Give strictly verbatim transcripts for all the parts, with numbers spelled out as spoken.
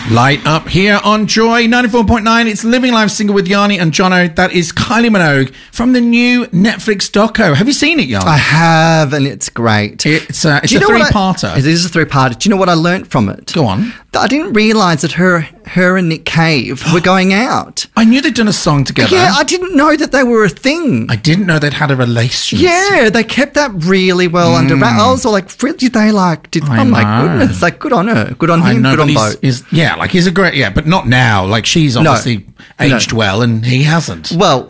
Light up here on Joy ninety-four point nine. It's Living Life Single with Yanni and Jono. That is Kylie Minogue from the new Netflix doco. Have you seen it, Yanni? I have, and it's great. It's, uh, it's Do a you know what three-parter. I- It is a three-parter. Do you know what I learnt from it? Go on. I didn't realise that her her and Nick Cave were going out. I knew they'd done a song together. Yeah, I didn't know that they were a thing. I didn't know they'd had a relationship. Yeah, they kept that really well under wraps. I was all like, did they like, did, I oh my know. goodness, like good on her, good on I him, know, good but on he's, both. he's, yeah, like he's a great, yeah, but not now. Like she's obviously aged No. well and he hasn't. Well,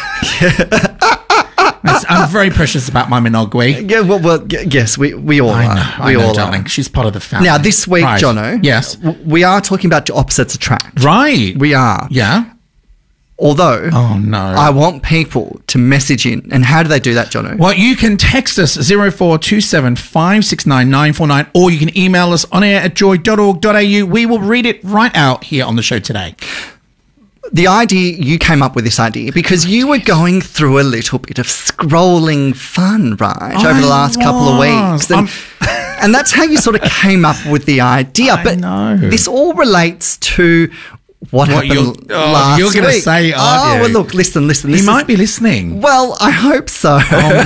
That's- I'm very precious about my Minogue. yeah, well, well, y- yes, we, we all I are. know, we I know, all darling. are. She's part of the family. Now, this week, Right. Jono, Yes. w- we are talking about opposites attract. Right. We are. Yeah. Although, Oh, no. I want people to message in. And how do they do that, Jono? Well, you can text us zero four two seven five six nine nine four nine or you can email us on air at joy dot org dot a u. We will read it right out here on the show today. The idea, you came up with this idea because you were going through a little bit of scrolling fun, right, over the I last couple of was. weeks. And, and that's how you sort of came up with the idea. I but know. this all relates to what, What happened you're- oh, last you're gonna week. say, aren't oh, you? well, look, listen, listen. He This might is, be listening. Well, I hope so. Oh,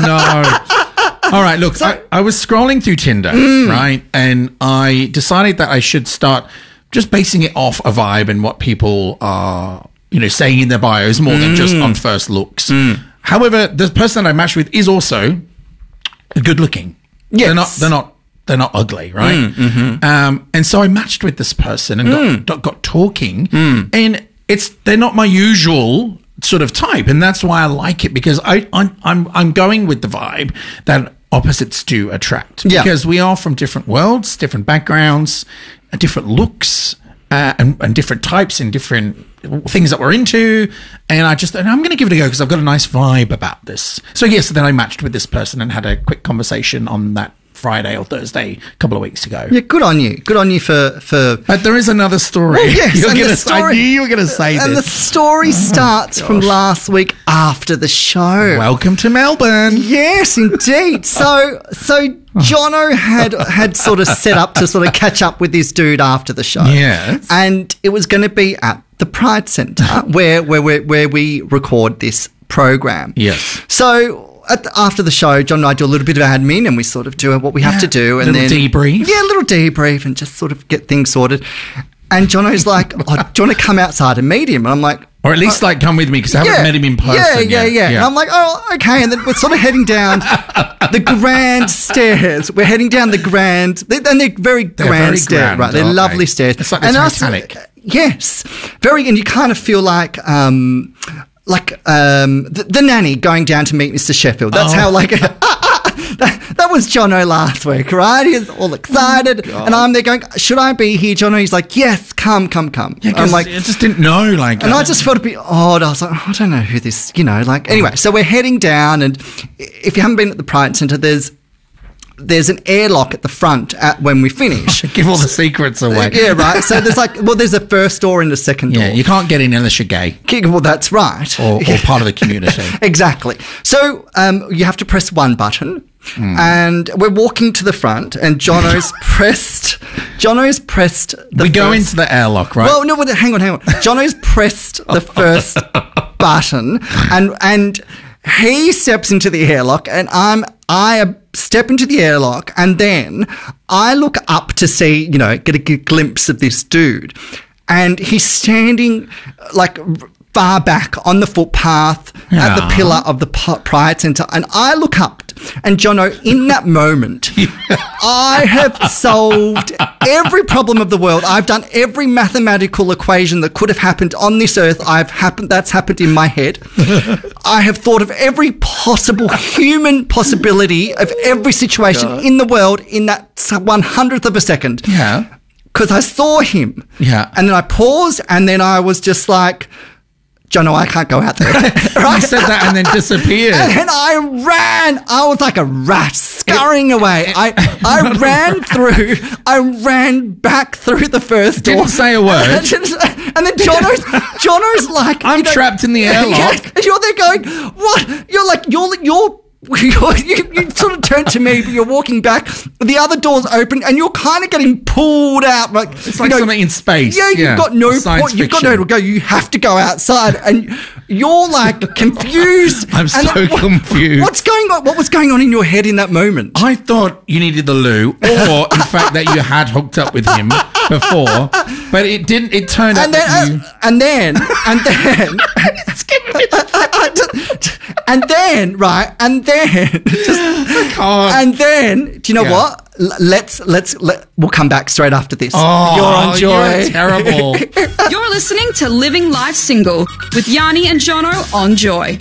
no. All right, look, I, I was scrolling through Tinder, Mm. right? And I decided that I should start just basing it off a vibe and what people are, you know, saying in their bios more than just Mm. on first looks. However, the person that I matched with is also good looking. Yes. They're not, they're not, they're not ugly, right? Mm, mm-hmm. Um, and so I matched with this person and Mm. got, got talking and it's, they're not my usual sort of type. And that's why I like it because I, I'm, I'm, I'm going with the vibe that opposites do attract Yeah. because we are from different worlds, different backgrounds, uh, different looks, uh, and, and different types and different things that we're into. And I just, and I'm going to give it a go because I've got a nice vibe about this. So yes, then I matched with this person and had a quick conversation on that Friday or Thursday a couple of weeks ago. Yeah, good on you. Good on you for... for But there is another story. Well, yes, You're and gonna the say- I story- knew you were going to say and this. the story starts from last week after the show. Welcome to Melbourne. Yes, indeed. So, so Jono had had sort of set up to sort of catch up with this dude after the show. Yes. and it was going to be at the Pride Centre where where where where we record this program. Yes. So. At the, after the show, John and I do a little bit of admin and we sort of do what we have Yeah, to do. And little then debrief. Yeah, a little debrief and just sort of get things sorted. And Jono's like, oh, do you want to come outside and meet him? And I'm like... Or at least, like, come with me because I haven't met him in person. Yeah, yeah, yet. yeah, And I'm like, oh, okay. And then we're sort of heading down the grand stairs. We're heading down the grand... They, and they're very They're grand very stairs, grand, right? They're aren't lovely they? stairs. It's like the and us- Titanic. yes. Very... And you kind of feel like... Um, like um, the, the nanny going down to meet Mister Sheffield. That's Oh. how, like... That, that was Jono last week, right? He's all excited. Oh, and I'm there going, should I be here, Jono? He's like, yes, come, come, come. Yeah, 'cause I'm like, I just didn't know, like... and uh, I just felt a bit odd. I was like, oh, I don't know who this, you know, like, anyway, so we're heading down, and if you haven't been at the Pride Centre, there's there's an airlock at the front at when we finish. give all the secrets away. Yeah, right. So there's like, well, there's a first door and a second door. Yeah, you can't get in unless you're gay Well, that's right. or, or part of the community. Exactly. So um, you have to press one button, Hmm. and we're walking to the front, and Jono's pressed. Jono's pressed. The we go first- into the airlock, right? Well, no, well, hang on, hang on. Jono's pressed the first button, and and he steps into the airlock, and I'm I step into the airlock, and then I look up to see, you know, get a g- glimpse of this dude, and he's standing like far back on the footpath at the Yeah. pillar of the P- Pride Centre, and I look up, and Jono, in that moment, I have solved every problem of the world. I've done every mathematical equation that could have happened on this earth. I've happened. That's happened in my head. I have thought of every possible human possibility of every situation in the world in that one hundredth of a second. Yeah. Because I saw him. Yeah. And then I paused, and then I was just like, Jono, I can't go out there. You said that and then disappeared. And then I ran. I was like a rat scurrying away. I, I ran through. I ran back through the first door. Didn't say a word. And then Jono's, Jono's like, I'm you know- trapped in the airlock. Yeah, and you're there going, what? You're like, you're, you're you, you sort of turn to me, but you're walking back. The other door's open, and you're kind of getting pulled out. Like it's like you know, something in space. Yeah, you've yeah. got no Science point. You've got fiction. nowhere to go. You have to go outside, and you're like confused. I'm so and what, confused. What's going on? What was going on in your head in that moment? I thought you needed the loo, or in fact that you had hooked up with him before, but it didn't. It turned And out then, that you. uh, and then, and then, It's giving me the and then, right, and then, just, can't. and then, do you know Yeah. what? L- let's let's let, we'll come back straight after this. Oh, you're on Joy. You're terrible. You're listening to Living Life Single with Yanni and Jono on Joy.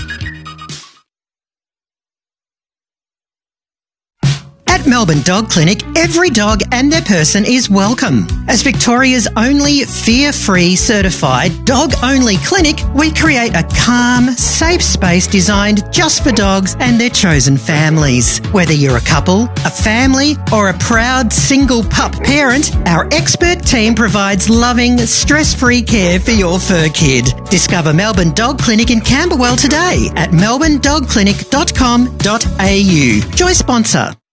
At Melbourne Dog Clinic, every dog and their person is welcome. As Victoria's only fear-free certified dog-only clinic, we create a calm, safe space designed just for dogs and their chosen families. Whether you're a couple, a family, or a proud single pup parent, our expert team provides loving, stress-free care for your fur kid. Discover Melbourne Dog Clinic in Camberwell today at melbourne dog clinic dot com dot a u. Joy sponsor.